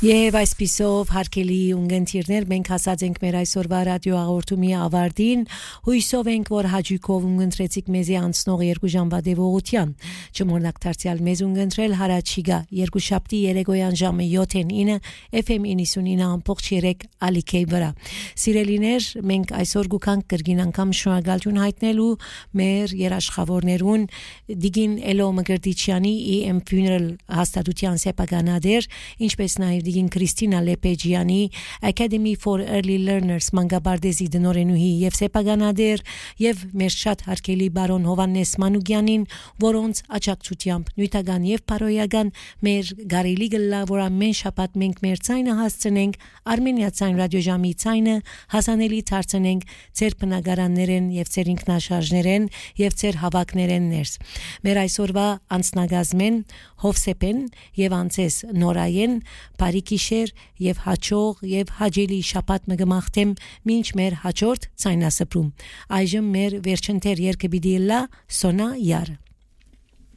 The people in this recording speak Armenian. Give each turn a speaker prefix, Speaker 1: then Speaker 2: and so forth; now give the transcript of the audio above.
Speaker 1: Եվ այսպիսով հարկելի ունգընտիրներ մենք հասած ենք մեր այսօրվա ռադիո հաղորդումի ավարտին հույսով ենք որ հաջիկով ունգընտրեցիք մեզի անցնող 2 ժամվա դեպողության չմոռնաք դարձյալ մեզ ունգընտրել հարաճիգա երկուշաբթի երեկոյան ժամը 7-9 FM 99.3 ալիքեի վրա սիրելիներ մենք այսօր գուքանք կրգին անգամ շնորհակալություն հայտնելու մեր երաշխավորներուն Դիգին Էլո Մգրտիչյանի EM Funeral հաստատության սեփականադեր ինչպես նաև Դիգին Քրիստինա Լեպեջյանի Academy for Early Learners մանգաբարդեզի դնորենուհի եւ սեփականադեր եւ մեր շատ հարգելի բարոն Հովանես Մանուկյանին որոնց աջակցությամբ նյութական եւ parոյական մեր գարելի գլա որ ամեն շաբաթ մենք մեր ցայնը հասցնենք Արմենիա ցայն ռադիոժամի ցայնը հասանելի դարձնենք ձեր բնակարաններեն եւ ձեր ինքնաշարժներեն եւ ձեր հավաքներեն ներս մեր այսօրվա անձնագազմեն Հովսեփեն եւ անցես Նորայեն Պարիկիշեր եւ հաջող եւ հաջելի շաբաթ մգմախտեմ մինչ մեր հաջորդ ցայնասպրում այժմ մեր վերջընթեր երկբիդիլա Սոնա Յար